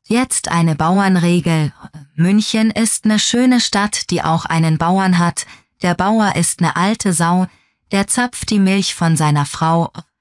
Jetzt eine Bauernregel. München ist ne schöne Stadt, die auch einen Bauern hat. Der Bauer ist ne alte Sau, der zapft die Milch von seiner Frau.